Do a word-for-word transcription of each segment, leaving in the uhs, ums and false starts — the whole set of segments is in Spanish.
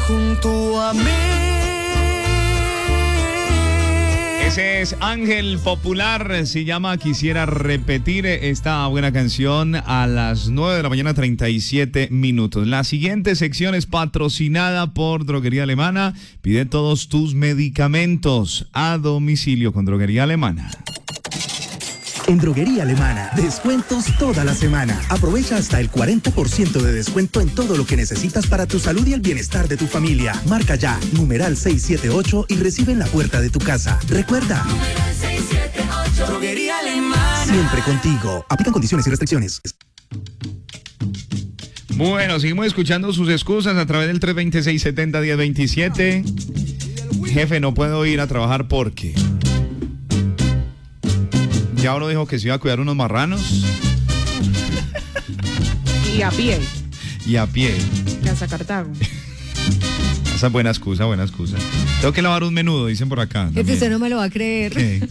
junto a mí. Ese es Ángel Popular, se llama Quisiera Repetir esta buena canción a las nueve de la mañana, treinta y siete minutos. La siguiente sección es patrocinada por Droguería Alemana. Pide todos tus medicamentos a domicilio con Droguería Alemana. En Droguería Alemana, descuentos toda la semana. Aprovecha hasta el cuarenta por ciento de descuento en todo lo que necesitas para tu salud y el bienestar de tu familia. Marca ya, numeral seiscientos setenta y ocho y recibe en la puerta de tu casa. Recuerda, Numeral seiscientos setenta y ocho. Droguería Alemana. Siempre contigo. Aplican condiciones y restricciones. Bueno, seguimos escuchando sus excusas a través del tres veintiséis setenta diez veintisiete. Jefe, no puedo ir a trabajar porque... Ya uno dijo que se iba a cuidar unos marranos. Y a pie. Y a pie. Casa Cartago. Esa es buena excusa, buena excusa. Tengo que lavar un menudo, dicen por acá. Jefe, usted no me lo va a creer. ¿Qué?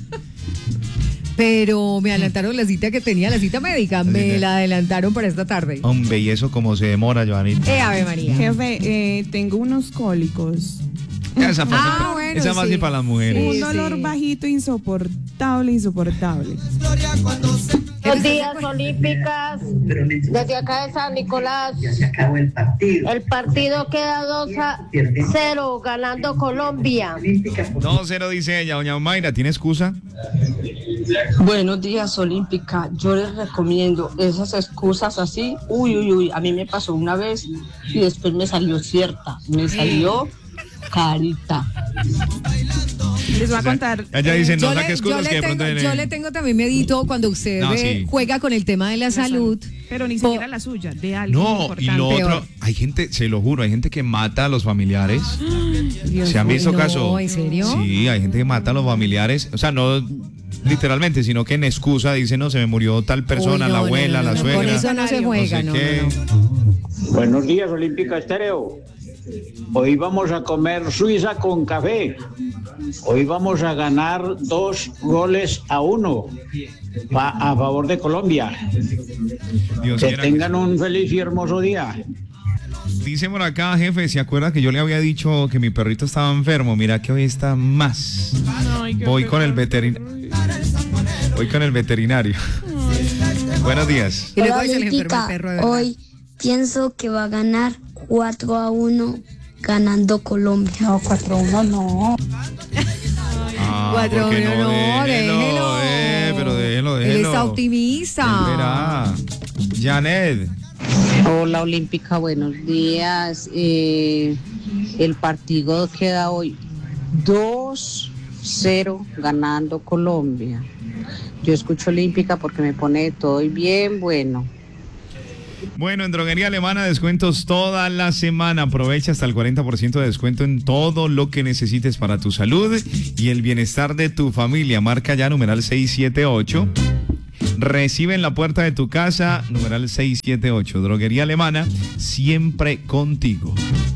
Pero me adelantaron la cita que tenía, la cita médica. Me la adelantaron para esta tarde. Hombre, ¿y eso cómo se demora, Joanita? Eh, Ave María. Jefe, eh, tengo unos cólicos. Esa fácil, Ah, bueno, esa fácil sí. para las mujeres. Un dolor sí. bajito, insoportable, insoportable. Buenos días, Olímpicas. Desde acá de San Nicolás. Ya se acabó el partido. El partido queda dos a cero, ganando Colombia. dos cero dice ella. Doña Mayra, ¿tiene excusa? Buenos días, Olímpica. Yo les recomiendo esas excusas así. Uy, uy, uy. A mí me pasó una vez y después me salió cierta. Me salió carita. Les voy a contar. Ella dice, no Yo saque le, excusas yo que le de pronto... tengo, en el- yo le tengo también medito cuando usted No, ve- sí. juega con el tema de la, La salud. Pero ni Po- siquiera la suya, de alguien No, y importante. lo Peor. otro, hay gente, se lo juro, hay gente que mata a los familiares. Dios ¿Se han mío. visto no, casos? ¿en serio? Sí, hay gente que mata a los familiares. O sea, no literalmente, sino que en excusa dice, no, se me murió tal persona, Uy, no, la no, abuela, no, no, la no, suegra. Con eso no se juega, no no, sé no, qué. no. Buenos días, Olímpica Estéreo. Hoy vamos a comer Suiza con café. Hoy vamos a ganar dos goles a uno pa- a favor de Colombia. Dios Que quiera que tengan un feliz y hermoso día. Dice por acá, jefe, ¿se acuerda que yo le había dicho que mi perrito estaba enfermo? Mira que hoy está más. Ay, qué Voy con el pecado. veterinario. Voy con el veterinario. Buenos días. Y luego Hola, se le enferma el Olímpica. perro de verdad. Hoy pienso que va a ganar cuatro a uno ganando Colombia. No, cuatro a uno no. Ah, Cuatro, ¿por qué no, no, déjelo. Eh, pero déjelo, déjelo. Él está optimista. Él verá. Janet. Hola, Olímpica. Buenos días. Eh, el partido queda hoy dos cero ganando Colombia. Yo escucho Olímpica porque me pone todo y bien bueno. Bueno, en Droguería Alemana descuentos toda la semana. Aprovecha hasta el cuarenta por ciento de descuento en todo lo que necesites para tu salud y el bienestar de tu familia. Marca ya numeral seiscientos setenta y ocho. Recibe en la puerta de tu casa numeral seiscientos setenta y ocho. Droguería Alemana, siempre contigo.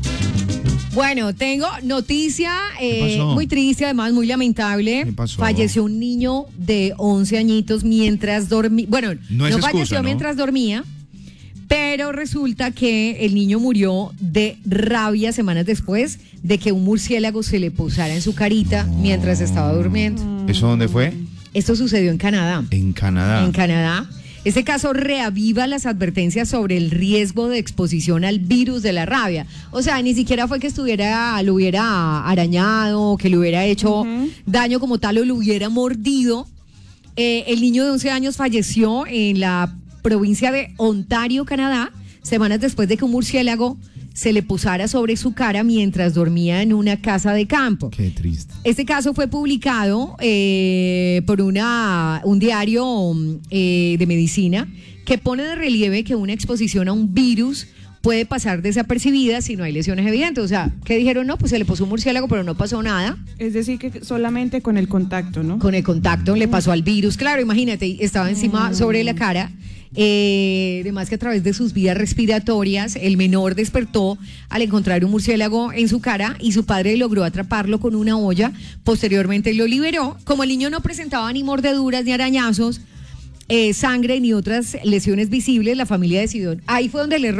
Bueno, tengo noticia eh, pasó? muy triste, además muy lamentable. ¿Qué pasó? Falleció un niño de once añitos mientras dormía. Bueno, No no, es excusa, falleció ¿no? mientras dormía, pero resulta que el niño murió de rabia semanas después de que un murciélago se le posara en su carita mientras estaba durmiendo. ¿Eso dónde fue? Esto sucedió en Canadá. En Canadá. En Canadá. Este caso reaviva las advertencias sobre el riesgo de exposición al virus de la rabia. O sea, ni siquiera fue que estuviera, lo hubiera arañado, que le hubiera hecho uh-huh. daño como tal o lo hubiera mordido. Eh, el niño de once años falleció en la provincia de Ontario, Canadá, semanas después de que un murciélago se le posara sobre su cara mientras dormía en una casa de campo. Qué triste. Este caso fue publicado eh, por una, un diario eh, de medicina que pone de relieve que una exposición a un virus puede pasar desapercibida si no hay lesiones evidentes. O sea, ¿qué dijeron? No, pues se le puso un murciélago, pero no pasó nada. Es decir, que solamente con el contacto, ¿no? Con el contacto le pasó al virus. Claro, imagínate, estaba encima mm. sobre la cara. Eh, además que a través de sus vías respiratorias el menor despertó al encontrar un murciélago en su cara y su padre logró atraparlo con una olla. Posteriormente lo liberó. Como el niño no presentaba ni mordeduras ni arañazos, eh, sangre ni otras lesiones visibles, la familia decidió, ahí fue donde el error,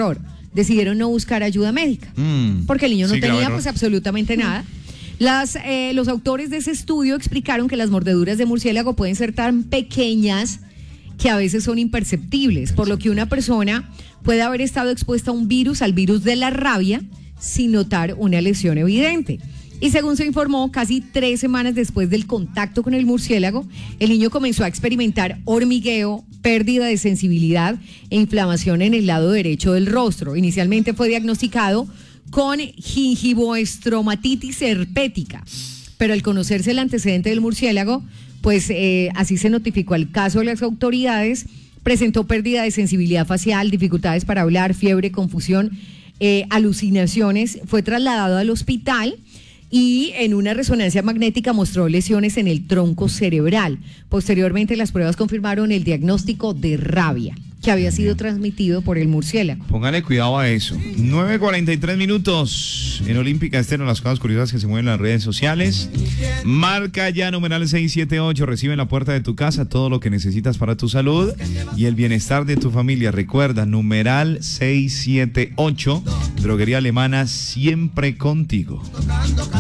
decidieron no buscar ayuda médica, Mm. porque el niño no Sí, grave tenía error. pues absolutamente nada. Las, eh, los autores de ese estudio explicaron que las mordeduras de murciélago pueden ser tan pequeñas que a veces son imperceptibles, por lo que una persona puede haber estado expuesta a un virus, al virus de la rabia, sin notar una lesión evidente. Y según se informó, casi tres semanas después del contacto con el murciélago, el niño comenzó a experimentar hormigueo, pérdida de sensibilidad e inflamación en el lado derecho del rostro. Inicialmente fue diagnosticado con gingivoestromatitis herpética, pero al conocerse el antecedente del murciélago, pues eh, así se notificó el caso a las autoridades. Presentó pérdida de sensibilidad facial, dificultades para hablar, fiebre, confusión, eh, alucinaciones. Fue trasladado al hospital y en una resonancia magnética mostró lesiones en el tronco cerebral. Posteriormente, las pruebas confirmaron el diagnóstico de rabia, que había sido transmitido por el murciélago. Póngale cuidado a eso. nueve cuarenta y tres minutos en Olímpica Estéreo, las cosas curiosas que se mueven en las redes sociales. Marca ya numeral seis siete ocho, recibe en la puerta de tu casa todo lo que necesitas para tu salud y el bienestar de tu familia. Recuerda, numeral seis siete ocho, Droguería Alemana, siempre contigo.